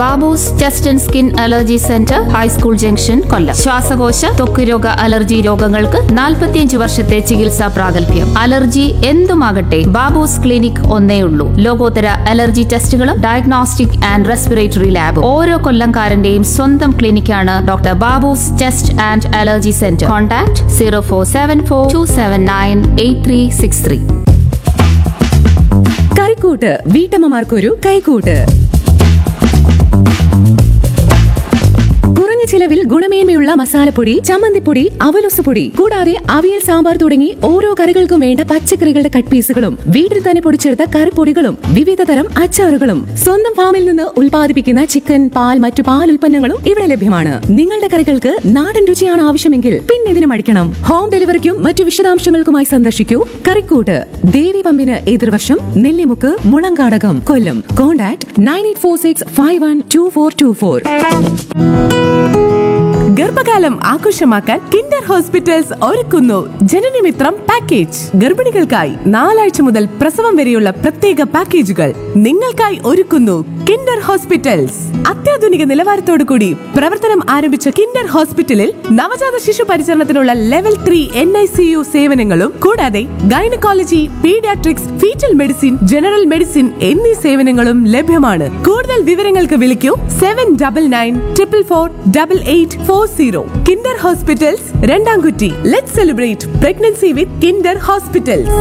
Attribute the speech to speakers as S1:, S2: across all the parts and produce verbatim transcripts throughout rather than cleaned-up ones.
S1: Babu's chest and skin allergy centre, high school junction, കൊല്ലം. ശ്വാസകോശ ത്വക്ക് രോഗ അലർജി രോഗങ്ങൾക്ക് നാൽപ്പത്തിയഞ്ച് വർഷത്തെ ചികിത്സാ പ്രാഗൽഭ്യം. അലർജി എന്തുമാകട്ടെ, ബാബൂസ് ക്ലിനിക് ഒന്നേ ഉള്ളൂ. ലോകോത്തര അലർജി ടെസ്റ്റുകളും ഡയഗ്നോസ്റ്റിക് ആൻഡ് റെസ്പിറേറ്ററി ലാബും. ഓരോ കൊല്ലംകാരന്റെയും സ്വന്തം ക്ലിനിക്കാണ് doctor Babu's chest and allergy centre. Contact zero four seven four to seven nine eight three six three.
S2: കൈക്കൂട്ട്, വീട്ടമ്മമാർക്കൊരു കൈക്കൂട്ട്. കുറഞ്ഞ ചിലവിൽ ഗുണമേന്മയുള്ള മസാലപ്പൊടി, ചമ്മന്തിപ്പൊടി, അവലൊസുപൊടി കൂടാതെ അവിയൽ, സാമ്പാർ തുടങ്ങി ഓരോ കറികൾക്കും വേണ്ട പച്ചക്കറികളുടെ കട്ട് പീസുകളും വീട്ടിൽ തന്നെ പൊടിച്ചെടുത്ത കറിപ്പൊടികളും വിവിധ തരം അച്ചാറുകളും സ്വന്തം ഫാമിൽ നിന്ന് ഉൽപ്പാദിപ്പിക്കുന്ന ചിക്കൻ, പാൽ, മറ്റു പാൽ ഉൽപ്പന്നങ്ങളും ഇവിടെ ലഭ്യമാണ്. നിങ്ങളുടെ കറികൾക്ക് നാടൻ രുചിയാണ് ആവശ്യമെങ്കിൽ പിന്നെ ഇതിന് മടിക്കണം. ഹോം ഡെലിവറിക്കും മറ്റു വിശദാംശങ്ങൾക്കുമായി സന്ദർശിക്കൂ കറിക്കൂട്ട്, ദേവി പമ്പിന് എതിർവശം, നെല്ലിമുക്ക്, മുളങ്കാടകം, കൊല്ലം. Contact nine eight four six five one two four to four.
S3: ഗർഭകാലം ആഘോഷമാക്കാൻ കിൻഡർ ഹോസ്പിറ്റൽസ് ഒരുക്കുന്നു ജനനമിത്രം പാക്കേജ്. ഗർഭിണികൾക്കായി നാലാഴ്ച മുതൽ പ്രസവം വരെയുള്ള പ്രത്യേക പാക്കേജുകൾ നിങ്ങൾക്കായി ഒരുക്കുന്നു കിൻഡർ ഹോസ്പിറ്റൽസ്. അത്യാധുനിക നിലവാരത്തോടു കൂടി പ്രവർത്തനം ആരംഭിച്ച കിൻഡർ ഹോസ്പിറ്റലിൽ നവജാത ശിശു പരിചരണത്തിനുള്ള level three N I C U സേവനങ്ങളും കൂടാതെ gynaecology, paediatrics, fetal medicine, general medicine എന്നീ സേവനങ്ങളും ലഭ്യമാണ്. കൂടുതൽ വിവരങ്ങൾക്ക് വിളിക്കൂ seven double nine triple four double eight four zero. Kinder hospitals, രണ്ടാംകുറ്റി. Let's celebrate pregnancy with Kinder hospitals.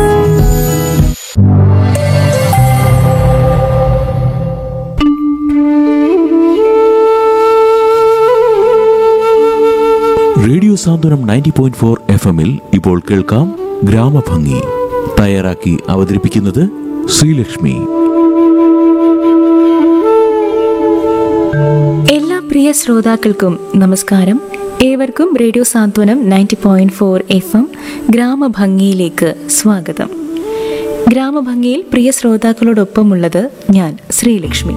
S4: Radio Santhwanam ninety point four F എമ്മിൽ ഇപ്പോൾ കേൾക്കാം ഗ്രാമഭംഗി. തയ്യാറാക്കി അവതരിപ്പിക്കുന്നത് ശ്രീലക്ഷ്മി.
S5: എല്ലാ പ്രിയ ശ്രോതാക്കൾക്കും നമസ്കാരം. ഏവർക്കും റേഡിയോ സാന്ത്വനം ninety point four F M ഗ്രാമഭംഗിയിലേക്ക് സ്വാഗതം. ഗ്രാമഭംഗിയിൽ പ്രിയ ശ്രോതാക്കളോടൊപ്പമുള്ളത് ഞാൻ ശ്രീലക്ഷ്മി.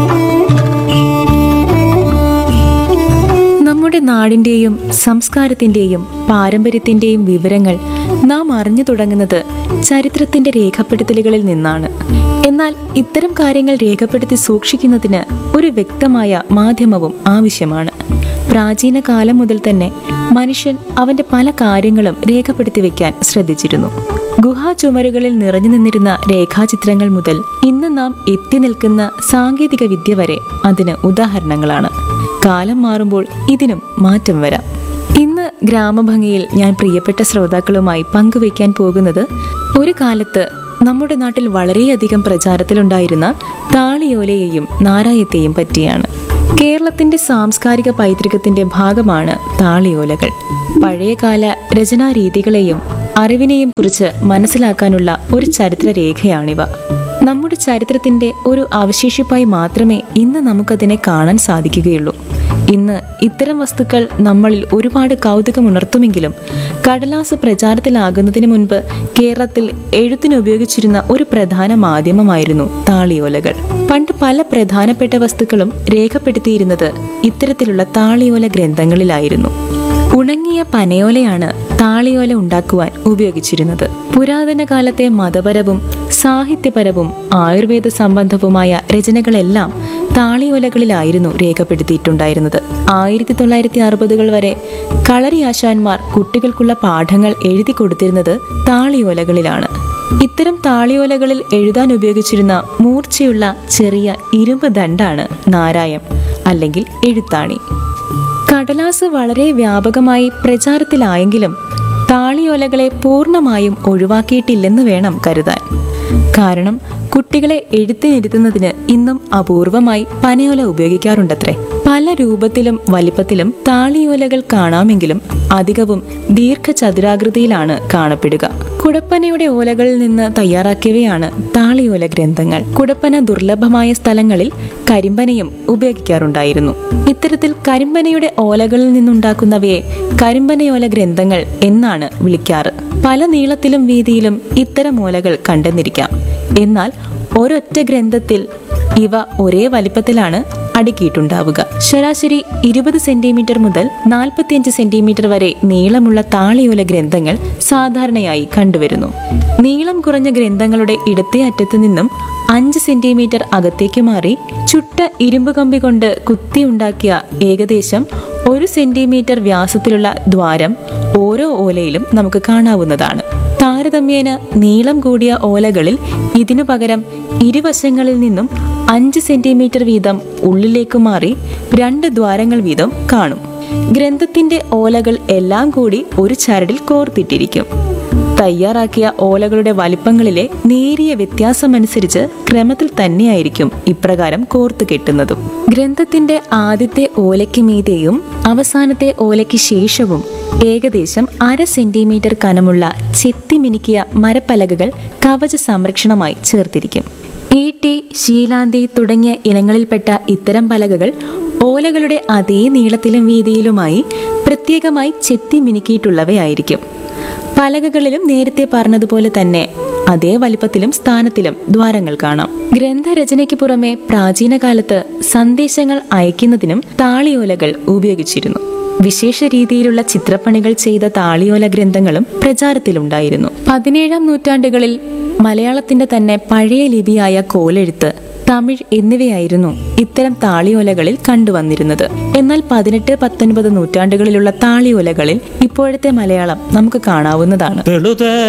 S5: നമ്മുടെ നാടിൻ്റെയും സംസ്കാരത്തിൻ്റെയും പാരമ്പര്യത്തിൻ്റെയും വിവരങ്ങൾ നാം അറിഞ്ഞു തുടങ്ങുന്നത് ചരിത്രത്തിൻ്റെ രേഖപ്പെടുത്തലുകളിൽ നിന്നാണ്. എന്നാൽ ഇത്തരം കാര്യങ്ങൾ രേഖപ്പെടുത്തി സൂക്ഷിക്കുന്നതിന് ഒരു വ്യക്തമായ മാധ്യമവും ആവശ്യമാണ്. പ്രാചീന കാലം മുതൽ തന്നെ മനുഷ്യൻ അവൻ്റെ പല കാര്യങ്ങളും രേഖപ്പെടുത്തി വയ്ക്കാൻ ശ്രദ്ധിച്ചിരുന്നു. ഗുഹാ ചുമരുകളിൽ നിറഞ്ഞു നിന്നിരുന്ന രേഖാചിത്രങ്ങൾ മുതൽ ഇന്ന് നാം എത്തി നിൽക്കുന്ന സാങ്കേതിക വിദ്യ വരെ അതിന് ഉദാഹരണങ്ങളാണ്. കാലം മാറുമ്പോൾ ഇതിനും മാറ്റം വരാം. ഇന്ന് ഗ്രാമഭംഗിയിൽ ഞാൻ പ്രിയപ്പെട്ട ശ്രോതാക്കളുമായി പങ്കുവയ്ക്കാൻ പോകുന്നത് ഒരു കാലത്ത് നമ്മുടെ നാട്ടിൽ വളരെയധികം പ്രചാരത്തിലുണ്ടായിരുന്ന താളിയോലയെയും നാരായത്തെയും പറ്റിയാണ്. കേരളത്തിന്റെ സാംസ്കാരിക പൈതൃകത്തിന്റെ ഭാഗമാണ് താളിയോലകൾ. പഴയകാല രചനാരീതികളെയും അറിവിനെയും കുറിച്ച് മനസ്സിലാക്കാനുള്ള ഒരു ചരിത്രരേഖയാണിവ. നമ്മുടെ ചരിത്രത്തിന്റെ ഒരു അവശേഷിപ്പായി മാത്രമേ ഇന്ന് നമുക്കതിനെ കാണാൻ സാധിക്കുകയുള്ളൂ. ഇന്ന് ഇത്തരം വസ്തുക്കൾ നമ്മളിൽ ഒരുപാട് കൗതുകമുണർത്തുമെങ്കിലും കടലാസ് പ്രചാരത്തിലാകുന്നതിന് മുൻപ് കേരളത്തിൽ എഴുത്തിന് ഉപയോഗിച്ചിരുന്ന ഒരു പ്രധാന മാധ്യമമായിരുന്നു താളിയോലകൾ. പണ്ട് പല പ്രധാനപ്പെട്ട വസ്തുക്കളും രേഖപ്പെടുത്തിയിരുന്നത് ഇത്തരത്തിലുള്ള താളിയോല ഗ്രന്ഥങ്ങളിലായിരുന്നു. ഉണങ്ങിയ പനയോലയാണ് താളിയോല ഉണ്ടാക്കുവാൻ ഉപയോഗിച്ചിരുന്നത്. പുരാതന കാലത്തെ മതപരവും സാഹിത്യപരവും ആയുർവേദ സംബന്ധവുമായ രചനകളെല്ലാം താളിയോലകളിലായിരുന്നു രേഖപ്പെടുത്തിയിട്ടുണ്ടായിരുന്നത്. ആയിരത്തി തൊള്ളായിരത്തി അറുപതുകൾ വരെ കളരി ആശാന്മാർ കുട്ടികൾക്കുള്ള പാഠങ്ങൾ എഴുതി കൊടുത്തിരുന്നത് താളിയോലകളിലാണ്. ഇത്തരം താളിയോലകളിൽ എഴുതാൻ ഉപയോഗിച്ചിരുന്ന മൂർച്ചയുള്ള ചെറിയ ഇരുമ്പ് ദണ്ഡാണ് നാരായം അല്ലെങ്കിൽ എഴുത്താണി. കടലാസ് വളരെ വ്യാപകമായി പ്രചാരത്തിലായെങ്കിലും താളിയോലകളെ പൂർണ്ണമായും ഒഴിവാക്കിയിട്ടില്ലെന്ന് വേണം കരുതാൻ. കാരണം കുട്ടികളെ എഴുത്തിനിരുത്തുന്നതിന് ഇന്നും അപൂർവമായി പനയോല ഉപയോഗിക്കാറുണ്ടത്രേ. പല രൂപത്തിലും വലിപ്പത്തിലും താളിയോലകൾ കാണാമെങ്കിലും അധികവും ദീർഘചതുരാകൃതിയിലാണ് കാണപ്പെടുക. കുടപ്പനയുടെ ഓലകളിൽ നിന്ന് തയ്യാറാക്കിയവയാണ് താളിയോല ഗ്രന്ഥങ്ങൾ. കുടപ്പന ദുർലഭമായ സ്ഥലങ്ങളിൽ കരിമ്പനയും ഉപയോഗിക്കാറുണ്ടായിരുന്നു. ഇത്തരത്തിൽ കരിമ്പനയുടെ ഓലകളിൽ നിന്നുണ്ടാക്കുന്നവയെ കരിമ്പനയോല ഗ്രന്ഥങ്ങൾ എന്നാണ് വിളിക്കാറ്. പല നീളത്തിലും വീതിയിലും ഇത്തരം ഓലകൾ കണ്ടെന്നിരിക്കാം. എന്നാൽ ഒരൊറ്റ ഗ്രന്ഥത്തിൽ ഇവ ഒരേ വലിപ്പത്തിലാണ് അടുക്കിയിട്ടുണ്ടാവുക. ശരാശരി ഇരുപത് സെന്റിമീറ്റർ മുതൽ നാൽപ്പത്തിയഞ്ച് സെന്റിമീറ്റർ വരെ നീളമുള്ള താളിയോല ഗ്രന്ഥങ്ങൾ സാധാരണയായി കണ്ടുവരുന്നു. നീളം കുറഞ്ഞ ഗ്രന്ഥങ്ങളുടെ ഇടത്തെ അറ്റത്തു നിന്നും അഞ്ച് സെന്റിമീറ്റർ അകത്തേക്ക് മാറി ചുട്ട ഇരുമ്പ് കമ്പി കൊണ്ട് കുത്തിയുണ്ടാക്കിയ ഏകദേശം ഒരു സെന്റിമീറ്റർ വ്യാസത്തിലുള്ള ദ്വാരം ഓരോ ഓലയിലും നമുക്ക് കാണാവുന്നതാണ്. താരതമ്യേന നീളം കൂടിയ ഓലകളിൽ ഇതിനു പകരം ഇരുവശങ്ങളിൽ നിന്നും അഞ്ച് സെന്റിമീറ്റർ വീതം ഉള്ളിലേക്ക് മാറി രണ്ട് ദ്വാരങ്ങൾ വീതം കാണും. ഗ്രന്ഥത്തിന്റെ ഓലകൾ എല്ലാം കൂടി ഒരു ചരടിൽ കോർത്തിട്ടിരിക്കും. തയ്യാറാക്കിയ ഓലകളുടെ വലിപ്പങ്ങളിലെ നേരിയ വ്യത്യാസമനുസരിച്ച് ക്രമത്തിൽ തന്നെയായിരിക്കും ഇപ്രകാരം കോർത്തു കെട്ടുന്നതും. ഗ്രന്ഥത്തിന്റെ ആദ്യത്തെ ഓലയ്ക്ക് മീതെയും അവസാനത്തെ ഓലയ്ക്ക് ശേഷവും ഏകദേശം അര സെന്റിമീറ്റർ കനമുള്ള ചെത്തിമിനുക്കിയ മരപ്പലകകൾ കവച സംരക്ഷണമായി ചേർത്തിരിക്കും. ഈട്ടി, ശീലാന്തി തുടങ്ങിയ ഇനങ്ങളിൽപ്പെട്ട ഇത്തരം പലകകൾ ഓലകളുടെ അതേ നീളത്തിലും വീതിയിലുമായി പ്രത്യേകമായി ചെത്തി മിനുക്കിയിട്ടുള്ളവയായിരിക്കും. പലകകളിലും നേരത്തെ പറഞ്ഞതുപോലെ തന്നെ അതേ വലിപ്പത്തിലും സ്ഥാനത്തിലും ദ്വാരങ്ങൾ കാണാം. ഗ്രന്ഥരചനയ്ക്ക് പുറമെ പ്രാചീന കാലത്ത് സന്ദേശങ്ങൾ അയക്കുന്നതിനും താളിയോലകൾ ഉപയോഗിച്ചിരുന്നു. വിശേഷ രീതിയിലുള്ള ചിത്രപ്പണികൾ ചെയ്ത താളിയോല ഗ്രന്ഥങ്ങളും പ്രചാരത്തിലുണ്ടായിരുന്നു. പതിനേഴാം നൂറ്റാണ്ടുകളിൽ മലയാളത്തിന്റെ തന്നെ പഴയ ലിപിയായ കോലെഴുത്ത്, തമിഴ് എന്നിവയായിരുന്നു ഇത്തരം താളിയോലകളിൽ കണ്ടുവന്നിരുന്നത്. എന്നാൽ പതിനെട്ട് പത്തൊൻപത് നൂറ്റാണ്ടുകളിലുള്ള താളിയോലകളിൽ ഇപ്പോഴത്തെ മലയാളം നമുക്ക് കാണാവുന്നതാണ്.